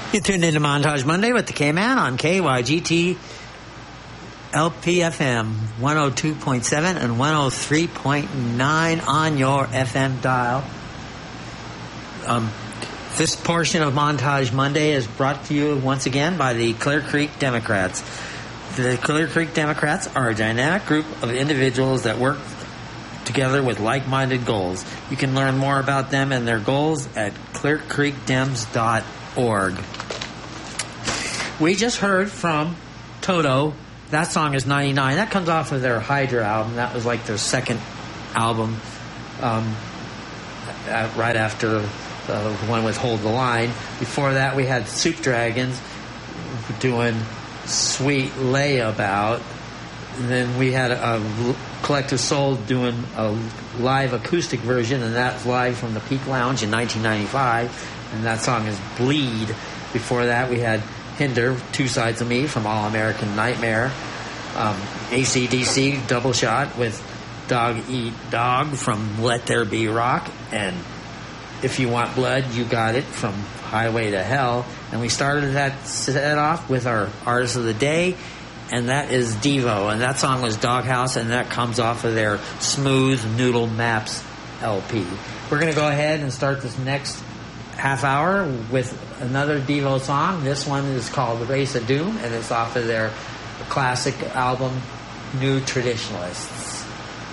You tuned into Montage Monday with the K-Man on KYGT LPFM 102.7 and 103.9 on your FM dial. This portion of Montage Monday is brought to you once again by the Clear Creek Democrats. The Clear Creek Democrats are a dynamic group of individuals that work together with like-minded goals. You can learn more about them and their goals at clearcreekdems.org. We just heard from Toto. That song is 99. That comes off of their Hydra album. That was like their second album, right after the one with Hold the Line. Before that, we had Soup Dragons doing Sweet Layabout. And then we had a Collective Soul doing a live acoustic version, and that's live from the Peak Lounge in 1995. And that song is Bleed. Before that, we had Hinder, Two Sides of Me from All American Nightmare. AC/DC Double Shot with Dog Eat Dog from Let There Be Rock. And If You Want Blood, You Got It from Highway to Hell. And we started that set off with our Artist of the Day, and that is Devo. And that song was Doghouse, and that comes off of their Smooth Noodle Maps LP. We're going to go ahead and start this next half hour with another Devo song. This one is called Race of Doom, and it's off of their classic album, New Traditionalists.